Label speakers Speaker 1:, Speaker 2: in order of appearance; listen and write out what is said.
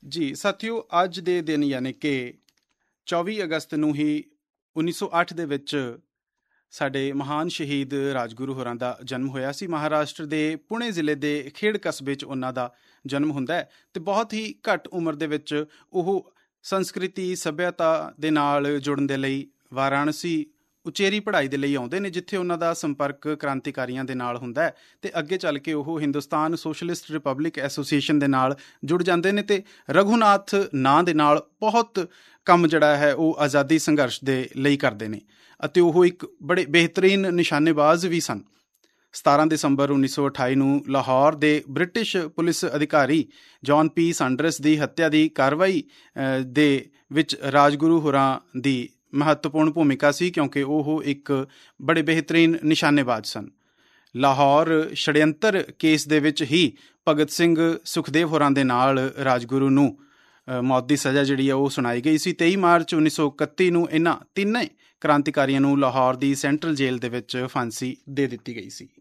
Speaker 1: ਜੀ ਸਾਥੀਓ, ਅੱਜ ਦੇ ਦਿਨ ਯਾਨੀ ਕਿ 24 ਅਗਸਤ ਨੂੰ ਹੀ 1908 ਦੇ ਵਿੱਚ ਸਾਡੇ ਮਹਾਨ ਸ਼ਹੀਦ ਰਾਜਗੁਰੂ ਹੋਰਾਂ ਦਾ ਜਨਮ ਹੋਇਆ ਸੀ। ਮਹਾਰਾਸ਼ਟਰ ਦੇ ਪੁਣੇ ਜ਼ਿਲ੍ਹੇ ਦੇ ਖੇੜ ਕਸਬੇ 'ਚ ਉਹਨਾਂ ਦਾ ਜਨਮ ਹੁੰਦਾ ਹੈ ਅਤੇ ਬਹੁਤ ਹੀ ਘੱਟ ਉਮਰ ਦੇ ਵਿੱਚ ਉਹ ਸੰਸਕ੍ਰਿਤੀ ਸੱਭਿਅਤਾ ਦੇ ਨਾਲ ਜੁੜਨ ਦੇ ਲਈ ਵਾਰਾਣਸੀ ਉਚੇਰੀ ਪੜ੍ਹਾਈ ਦੇ ਲਈ ਆਉਂਦੇ ਨੇ, ਜਿੱਥੇ ਉਹਨਾਂ ਦਾ ਸੰਪਰਕ ਕ੍ਰਾਂਤੀਕਾਰੀਆਂ ਦੇ ਨਾਲ ਹੁੰਦਾ ਹੈ ਅਤੇ ਅੱਗੇ ਚੱਲ ਕੇ ਉਹ ਹਿੰਦੁਸਤਾਨ ਸੋਸ਼ਲਿਸਟ ਰਿਪਬਲਿਕ ਐਸੋਸੀਏਸ਼ਨ ਦੇ ਨਾਲ ਜੁੜ ਜਾਂਦੇ ਨੇ ਅਤੇ ਰਘੂਨਾਥ ਨਾਂ ਦੇ ਨਾਲ ਬਹੁਤ ਕੰਮ ਜਿਹੜਾ ਹੈ ਉਹ ਆਜ਼ਾਦੀ ਸੰਘਰਸ਼ ਦੇ ਲਈ ਕਰਦੇ ਨੇ ਅਤੇ ਉਹ ਇੱਕ ਬੜੇ ਬਿਹਤਰੀਨ ਨਿਸ਼ਾਨੇਬਾਜ਼ ਵੀ ਸਨ। 17 ਦਸੰਬਰ 1928 ਨੂੰ ਲਾਹੌਰ ਦੇ ਬ੍ਰਿਟਿਸ਼ ਪੁਲਿਸ ਅਧਿਕਾਰੀ ਜੌਨ ਪੀ ਸਾਂਡਰਸ ਦੀ ਹੱਤਿਆ ਦੀ ਕਾਰਵਾਈ ਦੇ ਵਿੱਚ ਰਾਜਗੁਰੂ ਹੋਰਾਂ ਦੀ ਮਹੱਤਵਪੂਰਨ ਭੂਮਿਕਾ ਸੀ, ਕਿਉਂਕਿ ਉਹ ਇੱਕ ਬੜੇ ਬਿਹਤਰੀਨ ਨਿਸ਼ਾਨੇਬਾਜ਼ ਸਨ। ਲਾਹੌਰ ਛੜਯੰਤਰ ਕੇਸ ਦੇ ਵਿੱਚ ਹੀ ਭਗਤ ਸਿੰਘ ਸੁਖਦੇਵ ਹੋਰਾਂ ਦੇ ਨਾਲ ਰਾਜਗੁਰੂ ਨੂੰ ਮੌਤ ਦੀ ਸਜ਼ਾ ਜਿਹੜੀ ਆ ਉਹ ਸੁਣਾਈ ਗਈ ਸੀ। 23 ਮਾਰਚ 1931 ਨੂੰ ਇਹਨਾਂ ਤਿੰਨੇ ਕ੍ਰਾਂਤੀਕਾਰੀਆਂ ਨੂੰ ਲਾਹੌਰ ਦੀ ਸੈਂਟਰਲ ਜੇਲ੍ਹ ਦੇ ਵਿੱਚ ਫਾਂਸੀ ਦੇ ਦਿੱਤੀ ਗਈ ਸੀ।